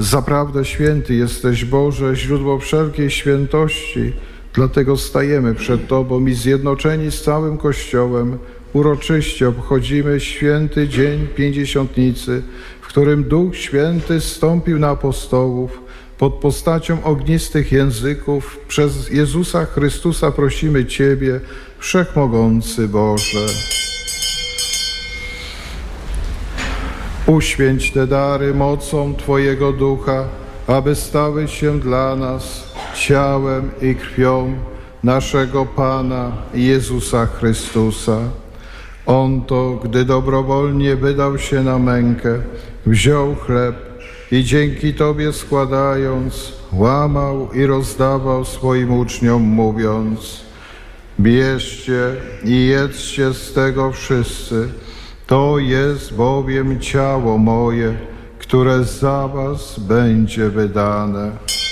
Zaprawdę święty jesteś, Boże, źródło wszelkiej świętości. Dlatego stajemy przed Tobą i zjednoczeni z całym Kościołem uroczyście obchodzimy święty dzień Pięćdziesiątnicy, w którym Duch Święty zstąpił na apostołów. Pod postacią ognistych języków przez Jezusa Chrystusa prosimy Ciebie, Wszechmogący Boże. Uświęć te dary mocą Twojego Ducha, aby stały się dla nas ciałem i krwią naszego Pana Jezusa Chrystusa. On to, gdy dobrowolnie wydał się na mękę, wziął chleb i dzięki Tobie składając, łamał i rozdawał swoim uczniom, mówiąc: bierzcie i jedzcie z tego wszyscy, to jest bowiem ciało moje, które za was będzie wydane.